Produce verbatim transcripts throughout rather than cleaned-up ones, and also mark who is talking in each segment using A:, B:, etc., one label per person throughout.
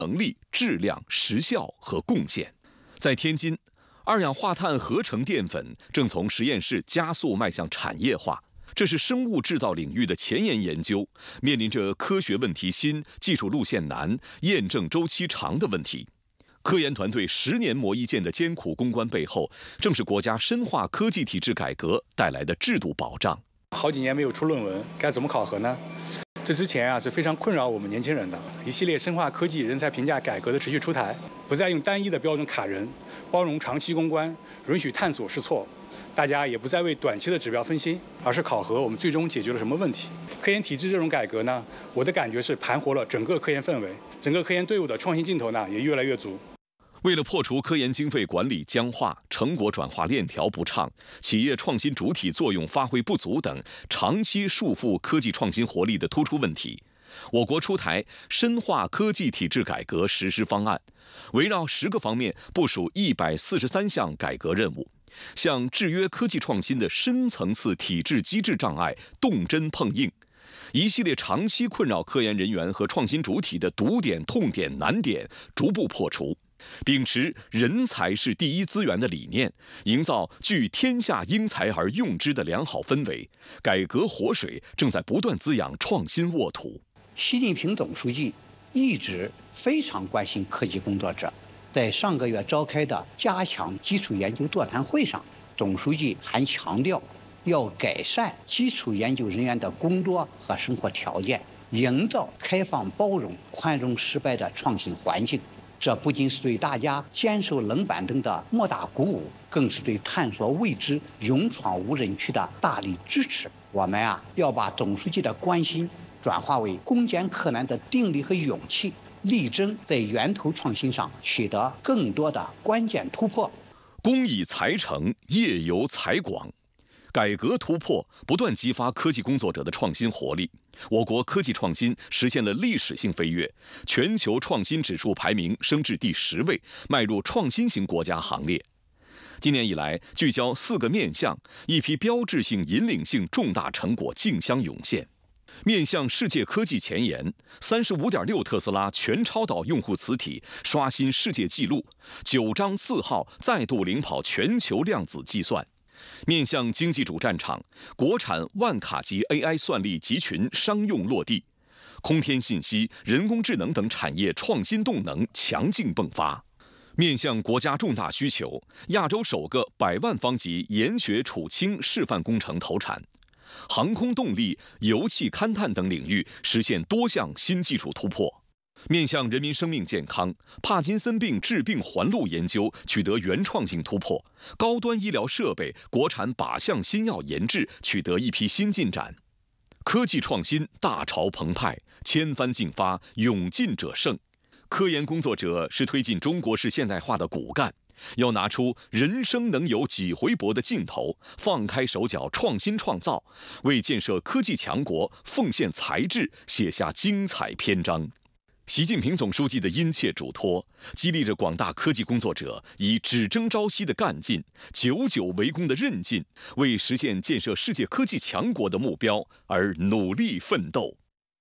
A: 能力、质量、时效和贡献。在天津，二氧化碳合成淀粉正从实验室加速迈向产业化，这是生物制造领域的前沿研究，面临着科学问题新、技术路线难、验证周期长的问题。科研团队十年磨一剑的艰苦攻关背后，正是国家深化科技体制改革带来的制度保障。
B: 好几年没有出论文，该怎么考核呢？这之前啊是非常困扰我们年轻人的。一系列深化科技人才评价改革的持续出台，不再用单一的标准卡人，包容长期攻关，允许探索试错。大家也不再为短期的指标分心，而是考核我们最终解决了什么问题。科研体制这种改革呢，我的感觉是盘活了整个科研氛围，整个科研队伍的创新劲头呢也越来越足。
A: 为了破除科研经费管理僵化、成果转化链条不畅、企业创新主体作用发挥不足等长期束缚科技创新活力的突出问题，我国出台深化科技体制改革实施方案，围绕十个方面部署一百四十三项改革任务，向制约科技创新的深层次体制机制障碍动真碰硬，一系列长期困扰科研人员和创新主体的堵点、痛点、难点逐步破除。秉持人才是第一资源的理念，营造聚天下英才而用之的良好氛围，改革活水正在不断滋养创新沃土。
C: 习近平总书记一直非常关心科技工作者，在上个月召开的加强基础研究座谈会上，总书记还强调要改善基础研究人员的工作和生活条件，营造开放包容、宽容失败的创新环境。这不仅是对大家坚守冷板凳的莫大鼓舞，更是对探索未知、勇闯无人区的大力支持。我们啊，要把总书记的关心转化为攻坚克难的定力和勇气，力争在源头创新上取得更多的关键突破。
A: 工以才成，业由才广。改革突破不断激发科技工作者的创新活力，我国科技创新实现了历史性飞跃，全球创新指数排名升至第十位，迈入创新型国家行列。今年以来，聚焦四个面向，一批标志性、引领性重大成果竞相涌现。面向世界科技前沿，三十五点六特斯拉全超导用户磁体刷新世界纪录，九章四号再度领跑全球量子计算。面向经济主战场，国产万卡级 A I 算力集群商用落地，空天信息、人工智能等产业创新动能强劲迸发。面向国家重大需求，亚洲首个百万方级研学储氢示范工程投产，航空动力、油气勘探等领域实现多项新技术突破。面向人民生命健康，帕金森病致病环路研究取得原创性突破，高端医疗设备、国产靶向新药研制取得一批新进展。科技创新大潮澎湃，千帆竞发，勇进者胜。科研工作者是推进中国式现代化的骨干，要拿出人生能有几回搏的劲头，放开手脚创新创造，为建设科技强国奉献才智，写下精彩篇章。习近平总书记的殷切嘱托，激励着广大科技工作者以只争朝夕的干劲、久久为功的韧劲，为实现建设世界科技强国的目标而努力奋斗。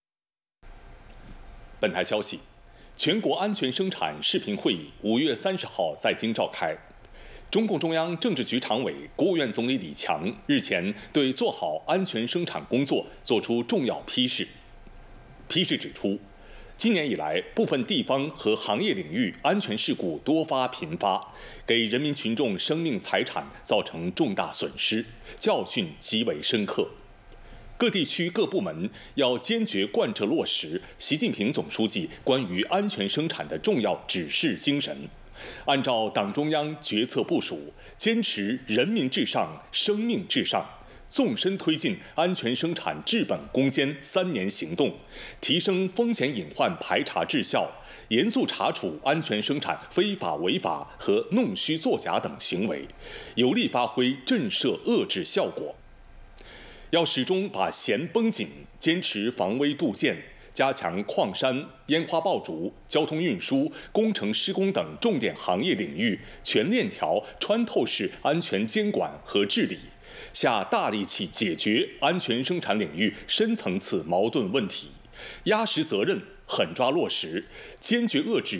D: 本台消息，全国安全生产视频会议五月三十号在京召开。中共中央政治局常委、国务院总理李强日前对做好安全生产工作作出重要批示。批示指出，今年以来，部分地方和行业领域安全事故多发频发，给人民群众生命财产造成重大损失，教训极为深刻。各地区各部门要坚决贯彻落实习近平总书记关于安全生产的重要指示精神，按照党中央决策部署，坚持人民至上、生命至上，纵深推进安全生产治本攻坚三年行动，提升风险隐患排查治效，严肃查处安全生产非法违法和弄虚作假等行为，有力发挥震慑遏制效果。要始终把弦绷紧，坚持防微杜渐，加强矿山、烟花爆竹、交通运输、工程施工等重点行业领域全链条穿透式安全监管和治理，下大力气解决安全生产领域深层次矛盾问题， 压实责任，狠抓落实，坚决遏制